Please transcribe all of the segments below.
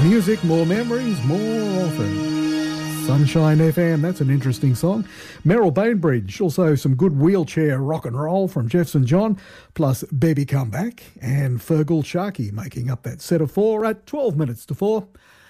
More music, more memories, more often. Sunshine FM, that's an interesting song. Merrill Bainbridge, also some good wheelchair rock and roll from Jefferson John, plus Baby Come Back, and Fergal Sharkey making up that set of four at 12 minutes to 4.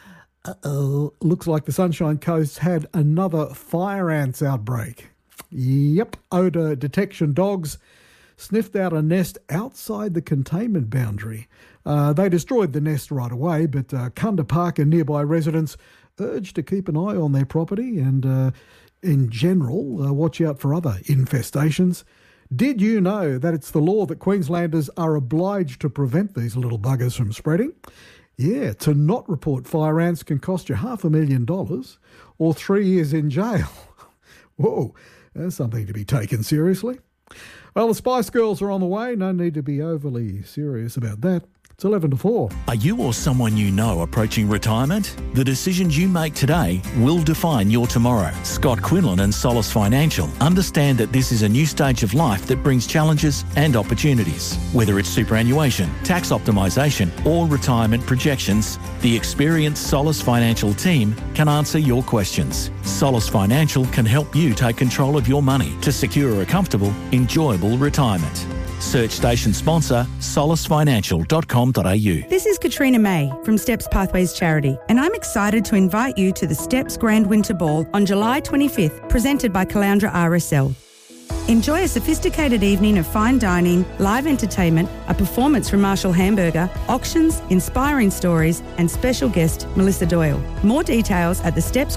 Looks like the Sunshine Coast had another fire ants outbreak. Yep, odour detection dogs sniffed out a nest outside the containment boundary. They destroyed the nest right away, but Kunda Park and nearby residents urged to keep an eye on their property and, in general, watch out for other infestations. Did you know that it's the law that Queenslanders are obliged to prevent these little buggers from spreading? Yeah, to not report fire ants can cost you $500,000 or 3 years in jail. Whoa, that's something to be taken seriously. Well, the Spice Girls are on the way. No need to be overly serious about that. It's 11 to 4. Are you or someone you know approaching retirement? The decisions you make today will define your tomorrow. Scott Quinlan and Solace Financial understand that this is a new stage of life that brings challenges and opportunities. Whether it's superannuation, tax optimisation or retirement projections, the experienced Solace Financial team can answer your questions. Solace Financial can help you take control of your money to secure a comfortable, enjoyable retirement. Search station sponsor solacefinancial.com.au. This is Katrina May from Steps Pathways Charity, and I'm excited to invite you to the Steps Grand Winter Ball on July 25th, presented by Caloundra RSL. Enjoy a sophisticated evening of fine dining, live entertainment, a performance from Marshall Hamburger, auctions, inspiring stories, and special guest Melissa Doyle. More details at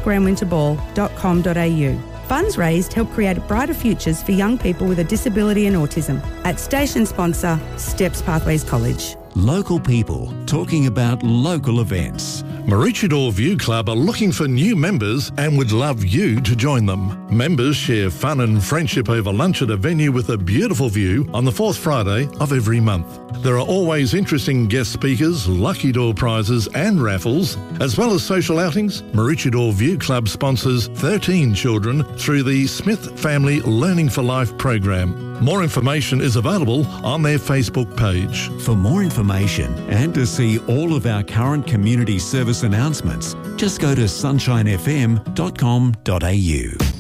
thestepsgrandwinterball.com.au. Funds raised help create brighter futures for young people with a disability and autism. At station sponsor, Steps Pathways College. Local people talking about local events. Maroochydore View Club are looking for new members and would love you to join them. Members share fun and friendship over lunch at a venue with a beautiful view on the fourth Friday of every month. There are always interesting guest speakers, lucky door prizes and raffles, as well as social outings. Maroochydore View Club sponsors 13 children through the Smith Family Learning for Life program. More information is available on their Facebook page. For more information and to see all of our current community service announcements, just go to sunshinefm.com.au.